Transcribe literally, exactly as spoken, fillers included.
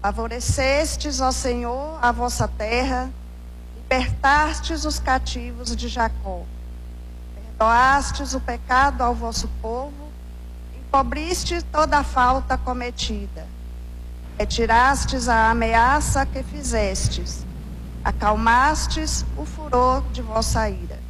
Favorecestes, ó Senhor, a vossa terra, libertastes os cativos de Jacó. Perdoastes o pecado ao vosso povo, encobriste toda a falta cometida. Retirastes a ameaça que fizestes, acalmastes o furor de vossa ira.